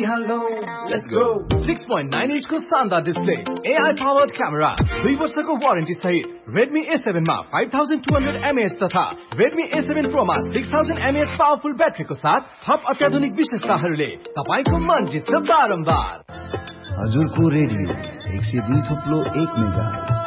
गरिहाल्नु let's go 6.9 इन्चको शानदार display AI powered camera 2 वर्षको वारेन्टी सहित Redmi A7 मा 5200 mAh तथा Redmi A7 Pro मा 6000 mAh पावरफुल ब्याट्रीको साथ थप अत्याधुनिक विशेषताहरूले तपाईको मन जित्छ बारम्बार। हजुरको रेडियो 102.1 मेगाहर्ज